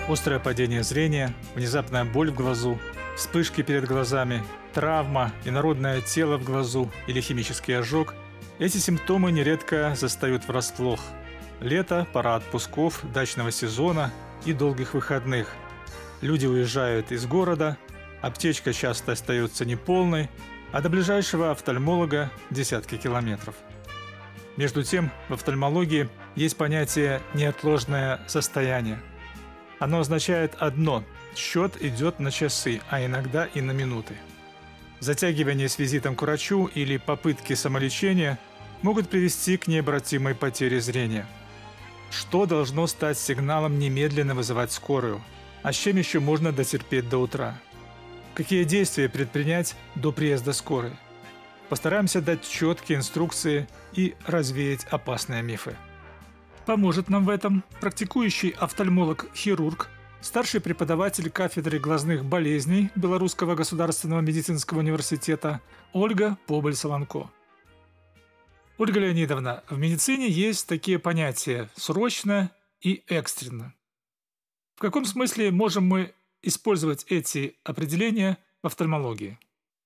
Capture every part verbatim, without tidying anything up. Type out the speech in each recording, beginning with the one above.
Острое падение зрения, внезапная боль в глазу, вспышки перед глазами, травма, инородное тело в глазу или химический ожог – эти симптомы нередко застают врасплох. Лето – пора отпусков, дачного сезона и долгих выходных. Люди уезжают из города, аптечка часто остается неполной, а до ближайшего офтальмолога – десятки километров. Между тем, в офтальмологии есть понятие «неотложное состояние». Оно означает одно – счет идет на часы, а иногда и на минуты. Затягивание с визитом к врачу или попытки самолечения могут привести к необратимой потере зрения. Что должно стать сигналом немедленно вызывать скорую? А с чем еще можно дотерпеть до утра? Какие действия предпринять до приезда скорой? Постараемся дать четкие инструкции и развеять опасные мифы. Поможет нам в этом практикующий офтальмолог-хирург, старший преподаватель кафедры глазных болезней Белорусского государственного медицинского университета Ольга Побыль-Солонко. Ольга Леонидовна, в медицине есть такие понятия «срочно» и «экстренно». В каком смысле можем мы использовать эти определения в офтальмологии?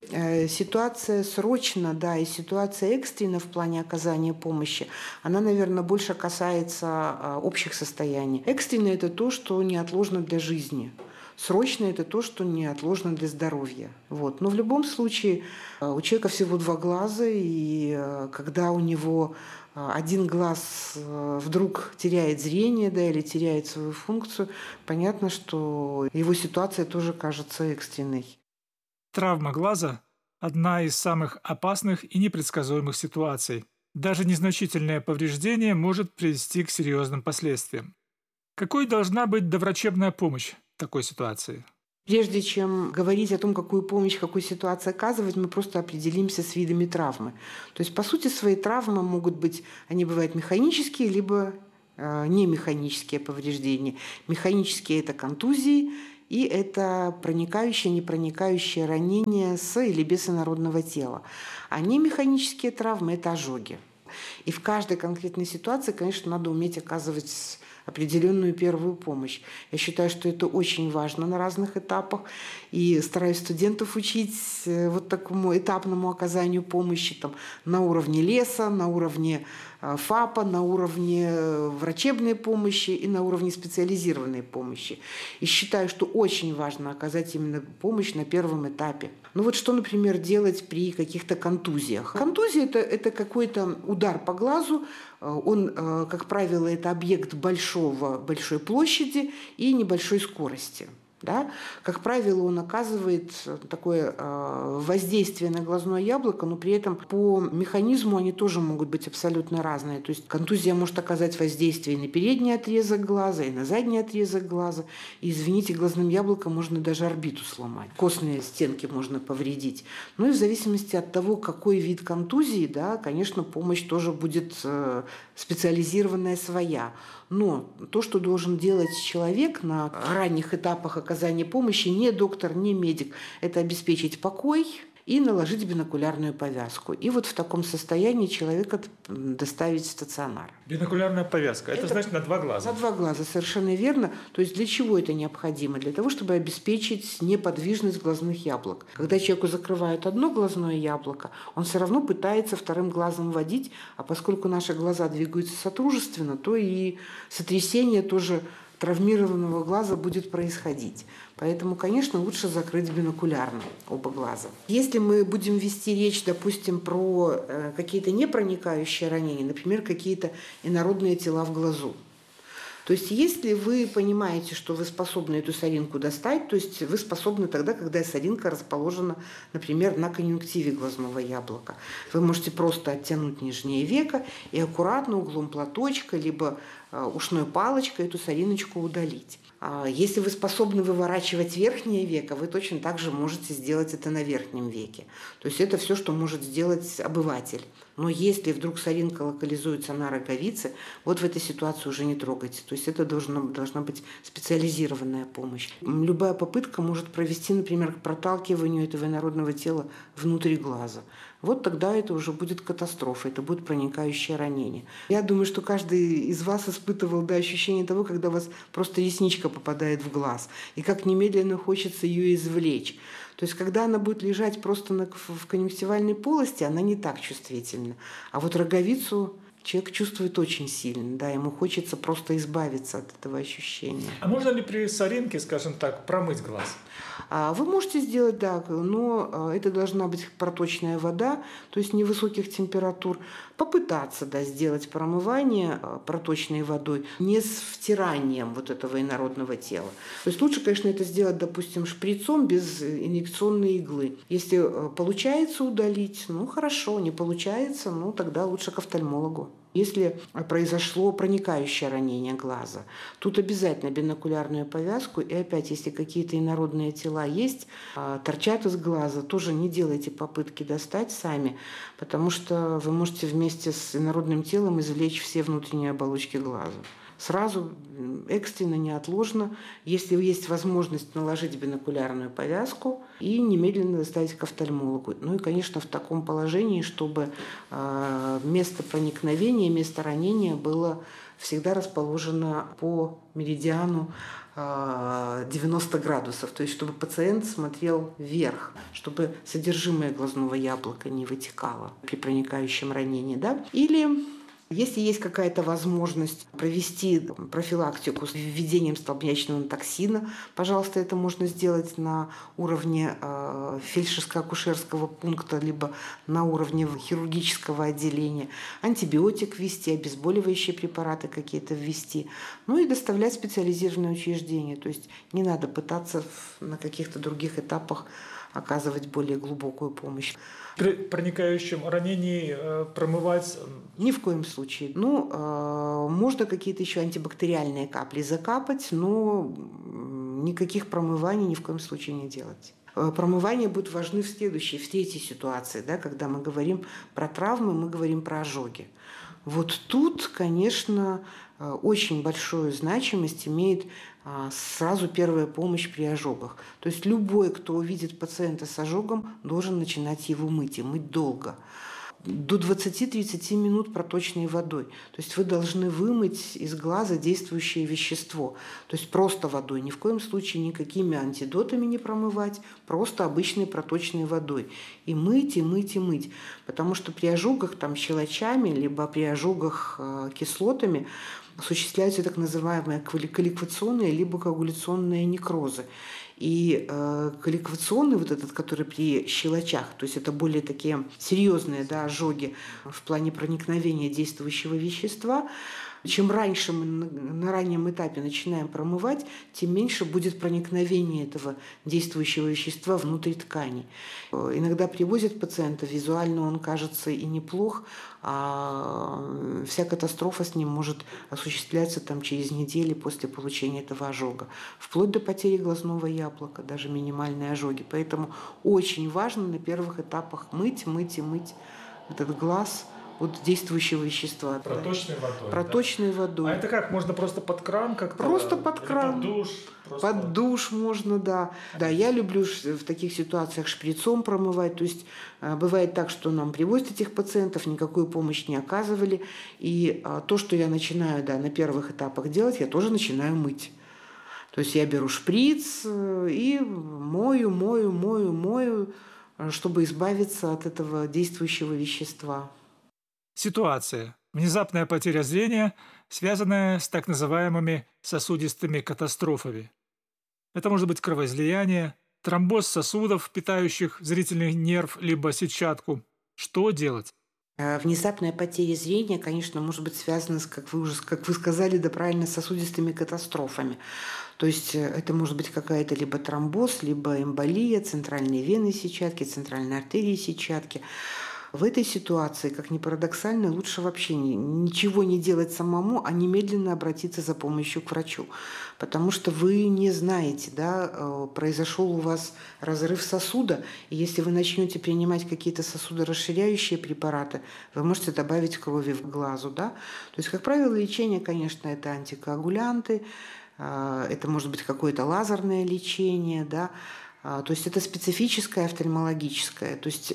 Ситуация срочно, да, и ситуация экстренно в плане оказания помощи, она, наверное, больше касается общих состояний. Экстренно – это то, что неотложно для жизни. Срочно – это то, что неотложно для здоровья. Вот. Но в любом случае у человека всего два глаза, и когда у него один глаз вдруг теряет зрение, да, или теряет свою функцию, понятно, что его ситуация тоже кажется экстренной. Травма глаза – одна из самых опасных и непредсказуемых ситуаций. Даже незначительное повреждение может привести к серьезным последствиям. Какой должна быть доврачебная помощь в такой ситуации? Прежде чем говорить о том, какую помощь в какой ситуации оказывать, мы просто определимся с видами травмы. То есть, по сути, свои травмы могут быть, они бывают механические, либо э, немеханические повреждения. Механические – это контузии, и это проникающее, непроникающее ранение с или без инородного тела. А немеханические травмы – это ожоги. И в каждой конкретной ситуации, конечно, надо уметь оказывать определенную первую помощь. Я считаю, что это очень важно на разных этапах. И стараюсь студентов учить вот такому этапному оказанию помощи там, на уровне леса, на уровне ФАПа, на уровне врачебной помощи и на уровне специализированной помощи. И считаю, что очень важно оказать именно помощь на первом этапе. Ну вот что, например, делать при каких-то контузиях? Контузия – это, это какой-то удар по глазу. Он, как правило, это объект большого, большой площади и небольшой скорости. Да? Как правило, он оказывает такое воздействие на глазное яблоко, но при этом по механизму они тоже могут быть абсолютно разные. То есть контузия может оказать воздействие и на передний отрезок глаза, и на задний отрезок глаза. И, извините, глазным яблоком можно даже орбиту сломать. Костные стенки можно повредить. Ну и в зависимости от того, какой вид контузии, да, конечно, помощь тоже будет специализированная своя. Но то, что должен делать человек на ранних этапах оказания помощи, не доктор, не медик, это обеспечить покой и наложить бинокулярную повязку. И вот в таком состоянии человека доставить в стационар. Бинокулярная повязка – это, это значит на два глаза? На два глаза, совершенно верно. То есть для чего это необходимо? Для того, чтобы обеспечить неподвижность глазных яблок. Когда человеку закрывают одно глазное яблоко, он все равно пытается вторым глазом водить, а поскольку наши глаза двигаются содружественно, то и сотрясение тоже травмированного глаза будет происходить. Поэтому, конечно, лучше закрыть бинокулярно оба глаза. Если мы будем вести речь, допустим, про э, какие-то непроникающие ранения, например, какие-то инородные тела в глазу, то есть если вы понимаете, что вы способны эту соринку достать, то есть вы способны тогда, когда соринка расположена, например, на конъюнктиве глазного яблока. Вы можете просто оттянуть нижнее веко и аккуратно углом платочка либо ушной палочкой эту сориночку удалить. Если вы способны выворачивать верхнее веко, вы точно так же можете сделать это на верхнем веке. То есть это все, что может сделать обыватель. Но если вдруг соринка локализуется на роговице, вот в этой ситуации уже не трогайте. То есть это должна, должна быть специализированная помощь. Любая попытка может провести, например, к проталкиванию этого инородного тела внутрь глаза. вот тогда это уже будет катастрофа, это будет проникающее ранение. Я думаю, что каждый из вас испытывал да, ощущение того, когда у вас просто ресничка попадает в глаз, и как немедленно хочется ее извлечь. То есть, когда она будет лежать просто на, в конъюнктивальной полости, она не так чувствительна. А вот роговицу человек чувствует очень сильно, да, ему хочется просто избавиться от этого ощущения. А можно ли при соринке, скажем так, промыть глаз? Вы можете сделать, да, но это должна быть проточная вода, то есть невысоких температур. Попытаться, да, сделать промывание проточной водой, не с втиранием вот этого инородного тела. То есть лучше, конечно, это сделать, допустим, шприцом без инъекционной иглы. Если получается удалить, ну хорошо, не получается, ну тогда лучше к офтальмологу. Если произошло проникающее ранение глаза, тут обязательно бинокулярную повязку. И опять, если какие-то инородные тела есть, торчат из глаза, тоже не делайте попытки достать сами, потому что вы можете вместе с инородным телом извлечь все внутренние оболочки глаза. Сразу, экстренно, неотложно, если есть возможность, наложить бинокулярную повязку и немедленно доставить к офтальмологу. Ну и, конечно, в таком положении, чтобы место проникновения, место ранения было всегда расположено по меридиану девяносто градусов, то есть чтобы пациент смотрел вверх, чтобы содержимое глазного яблока не вытекало при проникающем ранении. Да? Или если есть какая-то возможность провести профилактику с введением столбнячного токсина, пожалуйста, это можно сделать на уровне э, фельдшерско-акушерского пункта, либо на уровне хирургического отделения. Антибиотик ввести, обезболивающие препараты какие-то ввести. Ну и доставлять в специализированное учреждение. То есть не надо пытаться на каких-то других этапах оказывать более глубокую помощь. При проникающем ранении э, промывать? Ни в коем случае. Ну, э, можно какие-то еще антибактериальные капли закапать, но никаких промываний ни в коем случае не делать. Промывания будут важны в следующей, в третьей ситуации, да, когда мы говорим про травмы, мы говорим про ожоги. Вот тут, конечно, очень большую значимость имеет сразу первая помощь при ожогах. То есть любой, кто увидит пациента с ожогом, должен начинать его мыть, и мыть долго. До двадцати-тридцати минут проточной водой. То есть вы должны вымыть из глаза действующее вещество. То есть просто водой. Ни в коем случае никакими антидотами не промывать, просто обычной проточной водой. И мыть, и мыть, и мыть. Потому что при ожогах там, щелочами, либо при ожогах э, кислотами осуществляются так называемые колликвационные либо коагуляционные некрозы. И э, колликвационный, вот этот, который при щелочах, то есть это более такие серьезные да, ожоги в плане проникновения действующего вещества, чем раньше мы на раннем этапе начинаем промывать, тем меньше будет проникновение этого действующего вещества внутрь тканей. Иногда привозят пациента, визуально он кажется и неплох, а вся катастрофа с ним может осуществляться там, через недели после получения этого ожога. Вплоть до потери глазного яблока, даже минимальные ожоги. Поэтому очень важно на первых этапах мыть, мыть и мыть этот глаз от действующего вещества. Проточной водой. Проточной да? водой. А это как? Можно просто под кран как-то? Просто под кран. Под душ? Просто... Под душ можно, да. Да, я люблю в таких ситуациях шприцом промывать. То есть бывает так, что нам привозят этих пациентов, никакую помощь не оказывали. И то, что я начинаю да, на первых этапах делать, я тоже начинаю мыть. То есть я беру шприц и мою, мою, мою, мою, чтобы избавиться от этого действующего вещества. Ситуация. Внезапная потеря зрения, связанная с так называемыми сосудистыми катастрофами. Это может быть кровоизлияние, тромбоз сосудов, питающих зрительный нерв либо сетчатку. Что делать? Внезапная потеря зрения, конечно, может быть связана, с, как вы уже как вы сказали, да правильно, с сосудистыми катастрофами. То есть это может быть какая-то либо тромбоз, либо эмболия центральной вены сетчатки, центральной артерии сетчатки. В этой ситуации, как ни парадоксально, лучше вообще ничего не делать самому, а немедленно обратиться за помощью к врачу. Потому что вы не знаете, да, произошел у вас разрыв сосуда, и если вы начнете принимать какие-то сосудорасширяющие препараты, вы можете добавить крови в глазу. Да? То есть, как правило, лечение, конечно, это антикоагулянты, это может быть какое-то лазерное лечение, да, То есть это специфическое офтальмологическое. То есть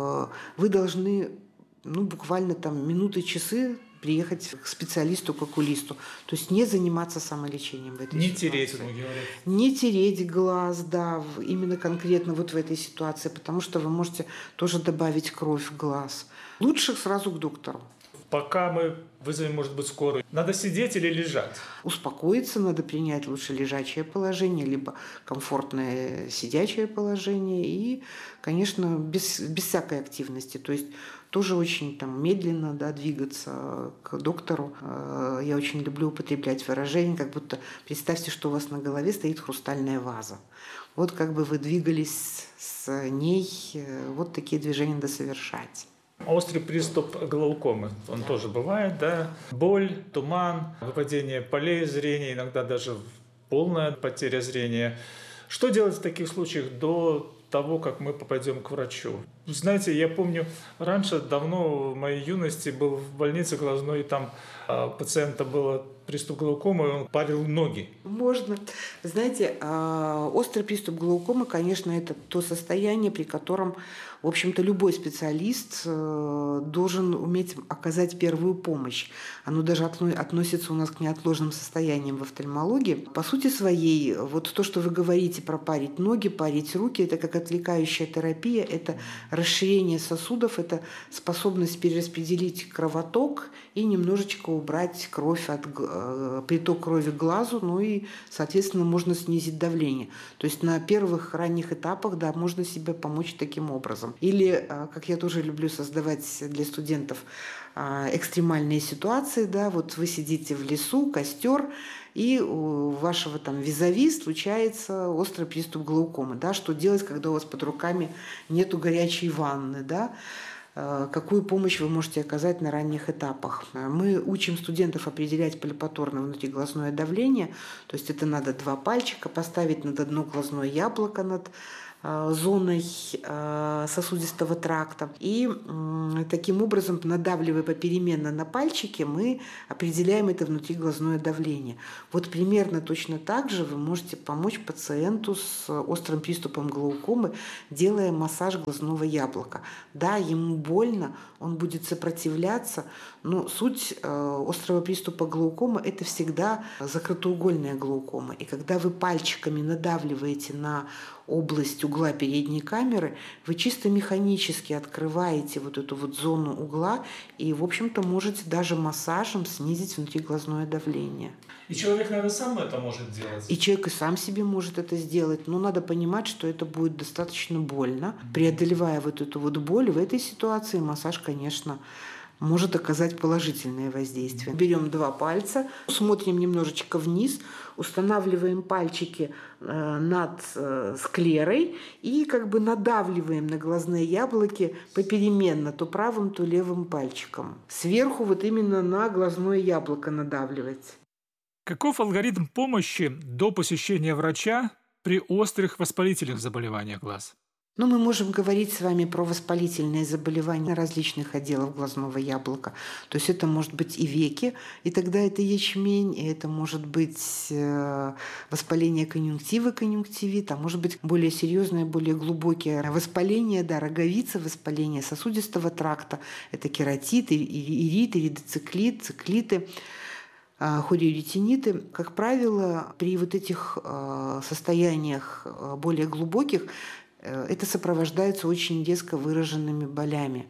вы должны ну, буквально там минуты, часы приехать к специалисту, к окулисту. То есть не заниматься самолечением в этой не ситуации. Не тереть, говорят. Не тереть глаз, да, именно конкретно вот в этой ситуации, потому что вы можете тоже добавить кровь в глаз. Лучше сразу к доктору. Пока мы вызовем, может быть, скорую, надо сидеть или лежать? Успокоиться, надо принять лучше лежачее положение, либо комфортное сидячее положение и, конечно, без, без всякой активности. То есть тоже очень там, медленно да, двигаться к доктору. Я очень люблю употреблять выражение, как будто представьте, что у вас на голове стоит хрустальная ваза. Вот как бы вы двигались с ней, вот такие движения надо совершать. Острый приступ глаукомы, он да. тоже бывает, да? Боль, туман, выпадение полей зрения, иногда даже полная потеря зрения. Что делать в таких случаях до того, как мы попадем к врачу? Знаете, я помню, раньше, давно, в моей юности, был в больнице глазной, и там у пациента был приступ глаукомы, и он парил ноги. Можно. Знаете, острый приступ глаукомы, конечно, это то состояние, при котором, в общем-то, любой специалист должен уметь оказать первую помощь. Оно даже относится у нас к неотложным состояниям в офтальмологии. По сути своей, вот то, что вы говорите про парить ноги, парить руки, это как отвлекающая терапия, это расширение сосудов, это способность перераспределить кровоток и немножечко убрать кровь от приток крови к глазу, ну и, соответственно, можно снизить давление. То есть на первых ранних этапах, да, можно себе помочь таким образом. Или, как я тоже люблю создавать для студентов, экстремальные ситуации, да, вот вы сидите в лесу, костер, и у вашего там визави случается острый приступ глаукомы, да, что делать, когда у вас под руками нету горячей ванны, да, какую помощь вы можете оказать на ранних этапах. Мы учим студентов определять пальпаторное внутриглазное давление, то есть это надо два пальчика поставить над одно глазное яблоко над зоной сосудистого тракта. И таким образом, надавливая попеременно на пальчики, мы определяем это внутриглазное давление. Вот примерно точно так же вы можете помочь пациенту с острым приступом глаукомы, делая массаж глазного яблока. Да, ему больно, он будет сопротивляться, но суть острого приступа глаукомы – это всегда закрытоугольная глаукома. И когда вы пальчиками надавливаете на область угла передней камеры, вы чисто механически открываете вот эту вот зону угла и, в общем-то, можете даже массажем снизить внутриглазное давление. И человек, наверное, сам это может делать? И человек и сам себе может это сделать, но надо понимать, что это будет достаточно больно. Преодолевая вот эту вот боль, в этой ситуации массаж, конечно, может оказать положительное воздействие. Берем два пальца, смотрим немножечко вниз, устанавливаем пальчики над склерой и как бы надавливаем на глазные яблоки попеременно, то правым, то левым пальчиком. Сверху вот именно на глазное яблоко надавливать. Каков алгоритм помощи до посещения врача при острых воспалительных заболеваниях глаз? Но мы можем говорить с вами про воспалительные заболевания различных отделов глазного яблока. То есть это может быть и веки, и тогда это ячмень, и это может быть воспаление конъюнктивы, конъюнктивит, а может быть более серьезное, более глубокие воспаления, да, роговицы, воспаление сосудистого тракта. Это кератит, ирит, иридоциклит, циклиты, хориоретиниты. Как правило, при вот этих состояниях более глубоких это сопровождается очень резко выраженными болями.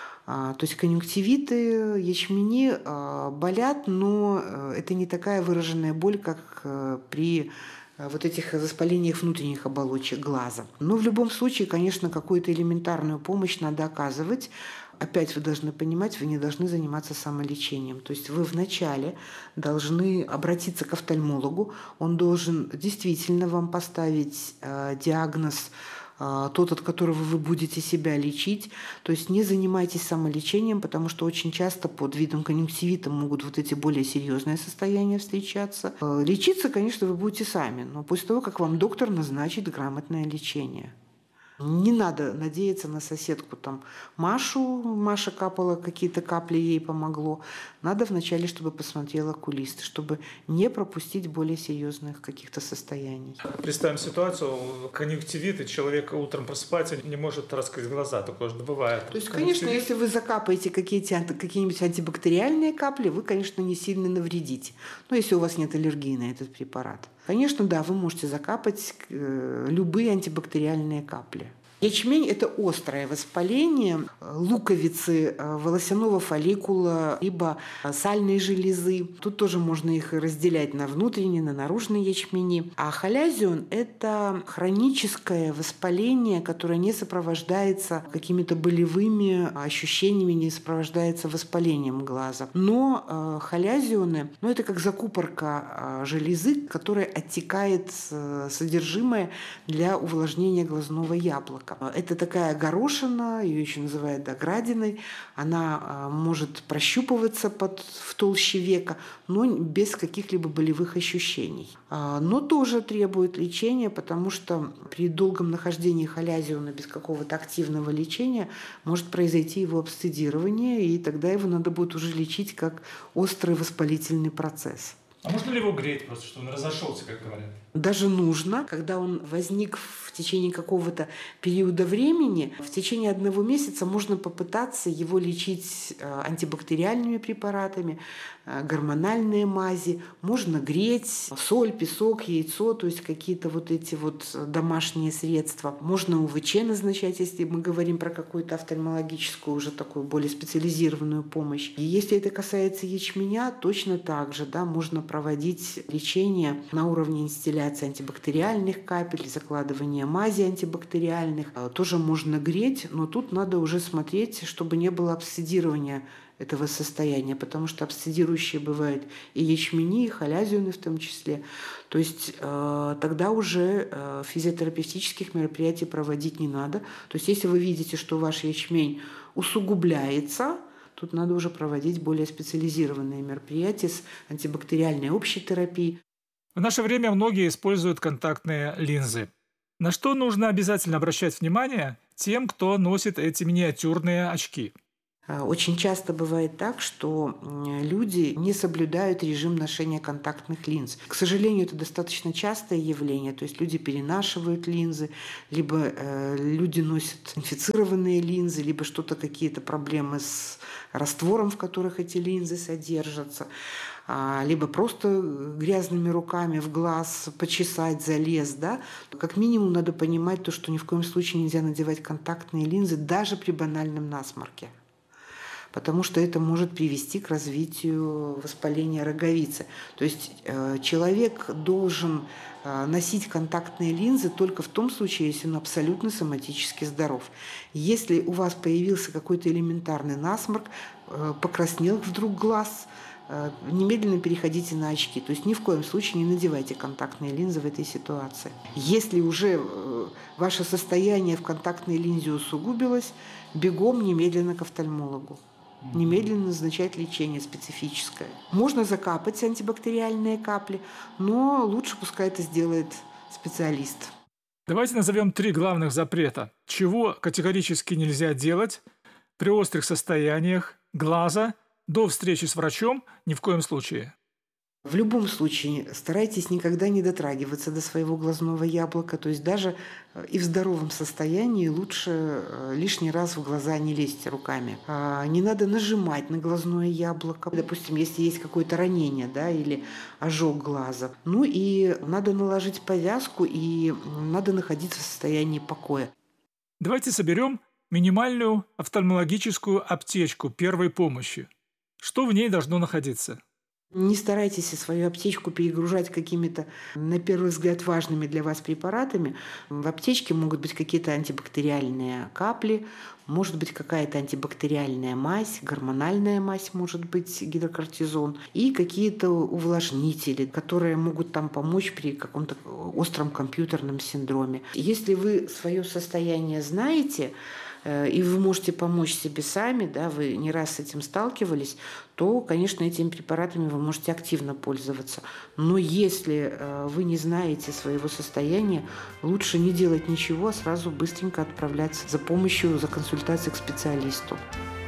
То есть конъюнктивиты, ячмени болят, но это не такая выраженная боль, как при вот этих воспалениях внутренних оболочек глаза. Но в любом случае, конечно, какую-то элементарную помощь надо оказывать. Опять вы должны понимать, вы не должны заниматься самолечением. То есть вы вначале должны обратиться к офтальмологу. Он должен действительно вам поставить диагноз, тот, от которого вы будете себя лечить. То есть не занимайтесь самолечением, потому что очень часто под видом конъюнктивита могут вот эти более серьезные состояния встречаться. Лечиться, конечно, вы будете сами, но после того, как вам доктор назначит грамотное лечение. Не надо надеяться на соседку там Машу. Маша капала, какие-то капли ей помогло. Надо вначале, чтобы посмотрел окулист, чтобы не пропустить более серьезных каких-то состояний. Представим ситуацию, конъюнктивит, и человек утром просыпается, не может раскрыть глаза. Такое же бывает. То есть, конечно, если вы закапаете какие-то, какие-нибудь антибактериальные капли, вы, конечно, не сильно навредите. Но если у вас нет аллергии на этот препарат. Конечно, да, вы можете закапать э, любые антибактериальные капли. Ячмень – это острое воспаление луковицы, волосяного фолликула, либо сальной железы. Тут тоже можно их разделять на внутренние, на наружные ячмени. А халязион – это хроническое воспаление, которое не сопровождается какими-то болевыми ощущениями, не сопровождается воспалением глаза. Но халязионы – ну, это как закупорка железы, которая оттекает содержимое для увлажнения глазного яблока. Это такая горошина, ее еще называют доградиной. Она может прощупываться под, в толще века, но без каких-либо болевых ощущений. Но тоже требует лечения, потому что при долгом нахождении халязиона без какого-то активного лечения может произойти его абсцедирование, и тогда его надо будет уже лечить как острый воспалительный процесс. А можно ли его греть просто, чтобы он разошелся, как говорят? Даже нужно, когда он возник в течение какого-то периода времени, в течение одного месяца можно попытаться его лечить антибактериальными препаратами, гормональные мази, можно греть, соль, песок, яйцо, то есть какие-то вот эти вот домашние средства. Можно УВЧ назначать, если мы говорим про какую-то офтальмологическую, уже такую более специализированную помощь. И если это касается ячменя, точно так же, да, можно проводить лечение на уровне инстилляции антибактериальных капель, закладывание мази антибактериальных. Тоже можно греть, но тут надо уже смотреть, чтобы не было абсцедирования этого состояния, потому что абсцедирующие бывают и ячмени, и халязионы в том числе. То есть э, тогда уже э, физиотерапевтических мероприятий проводить не надо. То есть если вы видите, что ваш ячмень усугубляется, тут надо уже проводить более специализированные мероприятия с антибактериальной общей терапией. В наше время многие используют контактные линзы. На что нужно обязательно обращать внимание тем, кто носит эти миниатюрные очки? Очень часто бывает так, что люди не соблюдают режим ношения контактных линз. К сожалению, это достаточно частое явление. То есть люди перенашивают линзы, либо э, люди носят инфицированные линзы, либо что-то, какие-то проблемы с раствором, в которых эти линзы содержатся, а, либо просто грязными руками в глаз почесать, залез. Да? Как минимум надо понимать то, что ни в коем случае нельзя надевать контактные линзы даже при банальном насморке, потому что это может привести к развитию воспаления роговицы. То есть э, человек должен э, носить контактные линзы только в том случае, если он абсолютно соматически здоров. Если у вас появился какой-то элементарный насморк, э, покраснел вдруг глаз, э, немедленно переходите на очки. То есть ни в коем случае не надевайте контактные линзы в этой ситуации. Если уже э, ваше состояние в контактной линзе усугубилось, бегом немедленно к офтальмологу. Немедленно назначать лечение специфическое. Можно закапать антибактериальные капли, но лучше пускай это сделает специалист. Давайте назовем три главных запрета. Чего категорически нельзя делать при острых состояниях глаза до встречи с врачом ни в коем случае. В любом случае старайтесь никогда не дотрагиваться до своего глазного яблока, то есть даже и в здоровом состоянии лучше лишний раз в глаза не лезть руками. Не надо нажимать на глазное яблоко, допустим, если есть какое-то ранение, да, или ожог глаза. Ну и надо наложить повязку, и надо находиться в состоянии покоя. Давайте соберем минимальную офтальмологическую аптечку первой помощи. Что в ней должно находиться? Не старайтесь свою аптечку перегружать какими-то, на первый взгляд, важными для вас препаратами. В аптечке могут быть какие-то антибактериальные капли, может быть какая-то антибактериальная мазь, гормональная мазь, может быть гидрокортизон, и какие-то увлажнители, которые могут там помочь при каком-то остром компьютерном синдроме. Если вы свое состояние знаете, и вы можете помочь себе сами, да, вы не раз с этим сталкивались, то, конечно, этими препаратами вы можете активно пользоваться. Но если вы не знаете своего состояния, лучше не делать ничего, а сразу быстренько отправляться за помощью, за консультацией к специалисту.